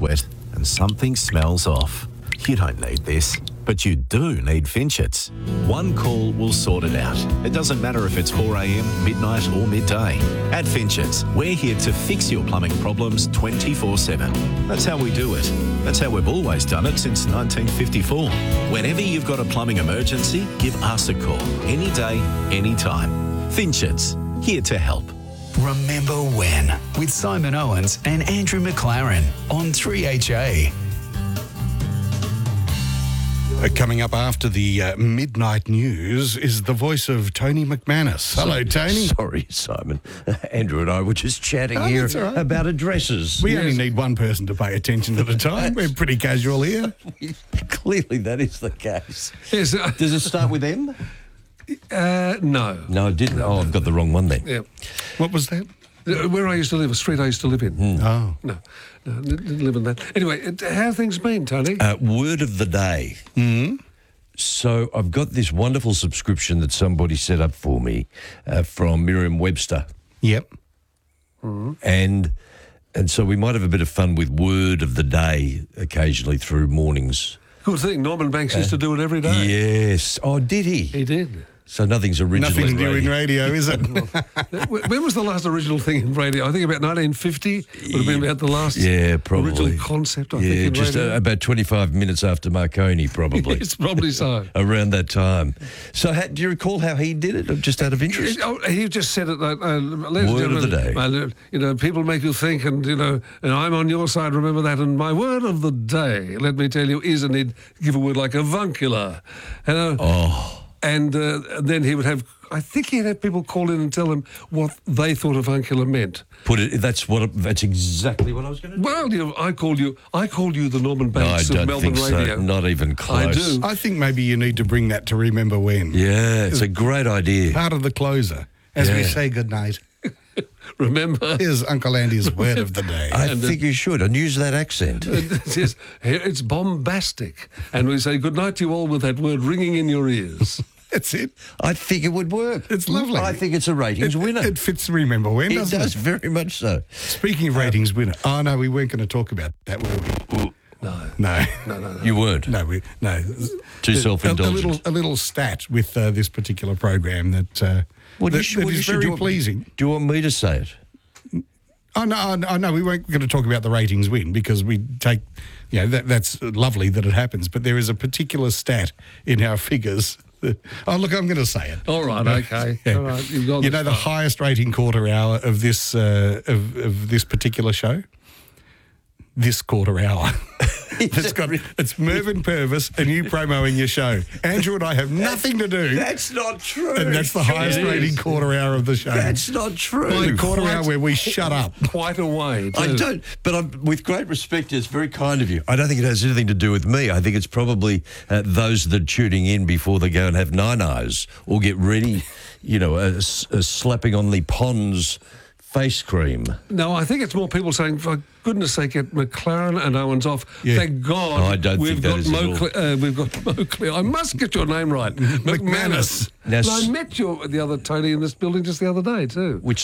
sweat and something smells off. You don't need this, but you do need Finchets. One call will sort it out. It doesn't matter if it's 4 a.m, midnight or midday. At Finchets, we're here to fix your plumbing problems 24/7. That's how we do it. That's how we've always done it since 1954. Whenever you've got a plumbing emergency, give us a call. Any day, anytime. Finchets, here to help. Remember When with Simon Owens and Andrew McLaren on 3HA. Coming up after the midnight news is the voice of Tony McManus. Hello, Tony. Sorry, Simon. Andrew and I were just chatting Oh, here that's all right. about addresses. We only need one person to pay attention at a time. We're pretty casual here. Clearly that is the case. Yes, Does it start with M? no. No, it didn't. Oh, I've got the wrong one then. Yeah. What was that? Where I used to live, a street I used to live in. Oh. No, didn't live in that. Anyway, how have things been, Tony? Word of the day. So I've got this wonderful subscription that somebody set up for me from Merriam-Webster. Yep. And so we might have a bit of fun with word of the day occasionally through mornings. Good thing. Norman Banks used to do it every day. Yes. Oh, did he? He did. So nothing's original. Nothing in new in radio. radio, is it? When was the last original thing in radio? I think about 1950 would have been about the last probably. original concept, I think, in just radio. about 25 minutes after Marconi, probably. It's probably so. Around that time. So do you recall how he did it, just out of interest? He just said it. Ladies and Word of the gentlemen, day. People make you think, and and I'm on your side. Remember that. And my word of the day, let me tell you, is, and he'd give a word like avuncular. And then he would have. I think he'd have people call in and tell him what they thought avuncular meant. That's exactly what I was going to do. Well, I called you the Norman Banks No, I of don't Melbourne think so. radio. Not even close. I do. I think maybe you need to bring that to Remember When. Yeah, it's a great idea. Part of the closer. As we Yeah. say goodnight. Remember? Here's Uncle Andy's word of the day. I think you should, and use that accent. Yes, it's bombastic. And we say goodnight to you all with that word ringing in your ears. That's it. I think it would work. It's lovely. I think it's a ratings winner. It fits Remember When, It doesn't does it? very much so. Speaking of ratings winner. Oh, no, we weren't going to talk about that, were we? No. You weren't. No. Too self-indulgent. A little stat with this particular program that is very pleasing. Do you want me to say it? Oh, no, we weren't going to talk about the ratings win because we take, that's lovely that it happens, but there is a particular stat in our figures. Oh, look, I'm going to say it. All right, okay. Yeah. All right, you've got The highest rating quarter hour of this of this particular show? This quarter hour. It's Mervyn Purvis and you promoting your show. Andrew and I have nothing to do. That's not true. And that's the highest rating quarter hour of the show. That's not true. The quarter hour where we shut up. quite a way. I too. don't, but with great respect, it's very kind of you. I don't think it has anything to do with me. I think it's probably those that are tuning in before they go and have 9 eyes or get ready, slapping on the Pond's face cream. No, I think it's more people saying, for goodness sake, get McLaren and Owens off. Yeah. Thank God I don't we've think that got is at all. we've got Moclear. I must get your name right. McManus. Now, And I met you the other Tony in this building just the other day too. Which